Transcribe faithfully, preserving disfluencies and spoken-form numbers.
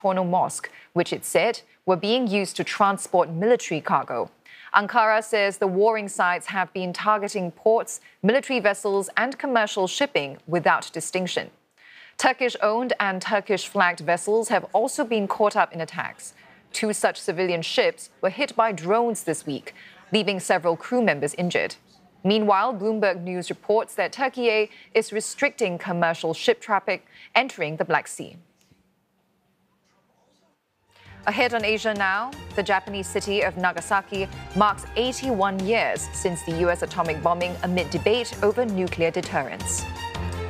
Horno Mosque, which it said were being used to transport military cargo. Ankara says the warring sides have been targeting ports, military vessels, and commercial shipping without distinction. Turkish-owned and Turkish-flagged vessels have also been caught up in attacks. Two such civilian ships were hit by drones this week, leaving several crew members injured. Meanwhile, Bloomberg News reports that Turkey is restricting commercial ship traffic entering the Black Sea. Ahead on Asia Now, the Japanese city of Nagasaki marks eighty-one years since the U S atomic bombing amid debate over nuclear deterrence.